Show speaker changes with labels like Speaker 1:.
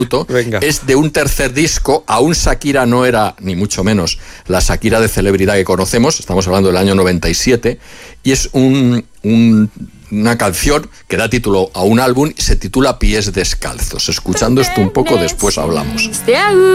Speaker 1: Venga.
Speaker 2: Es de un tercer disco. Aún Shakira no era, ni mucho menos, la Shakira de celebridad que conocemos. Estamos hablando del año 97. Y es una canción que da título a un álbum y se titula Pies Descalzos. Escuchando esto un poco, después hablamos.